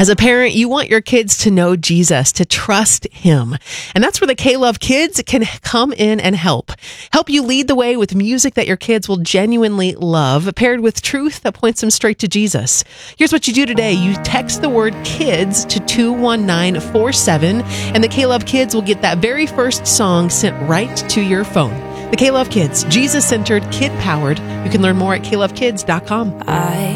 As a parent, you want your kids to know Jesus, to trust him. And that's where the K-Love Kids can come in and help. Help you lead the way with music that your kids will genuinely love, paired with truth that points them straight to Jesus. Here's what you do today. You text the word KIDS to 21947, and the K-Love Kids will get that very first song sent right to your phone. The K-Love Kids, Jesus-centered, kid-powered. You can learn more at klovekids.com.